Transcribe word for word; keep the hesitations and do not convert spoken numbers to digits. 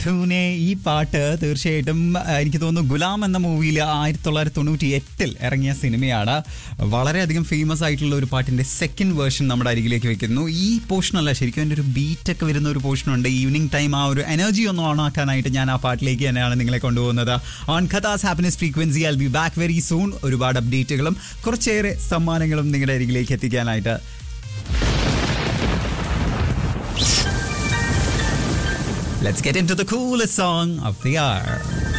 ധൂനെ ഈ പാട്ട് തീർച്ചയായിട്ടും എനിക്ക് തോന്നുന്നു ഗുലാം എന്ന മൂവിയിൽ ആയിരത്തി തൊള്ളായിരത്തി തൊണ്ണൂറ്റി എട്ടിൽ ഇറങ്ങിയ സിനിമയാണ്. വളരെയധികം ഫേമസ് ആയിട്ടുള്ള ഒരു പാട്ടിന്റെ സെക്കൻഡ് വേർഷൻ നമ്മുടെ അരികിലേക്ക് വെക്കുന്നു. ഈ പോർഷനല്ല, ശരിക്കും എൻ്റെ ഒരു ബീറ്റൊക്കെ വരുന്ന ഒരു പോർഷനുണ്ട്. ഈവനിങ് ടൈം ആ ഒരു എനർജി ഒന്ന് ഓൺ ആക്കാനായിട്ട് ഞാൻ ആ പാട്ടിലേക്ക് തന്നെയാണ് നിങ്ങളെ കൊണ്ടുപോകുന്നത്. On ഖത്താസ് happiness frequency I will be back very soon. ഒരുപാട് അപ്ഡേറ്റുകളും കുറച്ചേറെ സമ്മാനങ്ങളും നിങ്ങളുടെ അരികിലേക്ക് എത്തിക്കാനായിട്ട്. Let's get into the coolest song of the hour.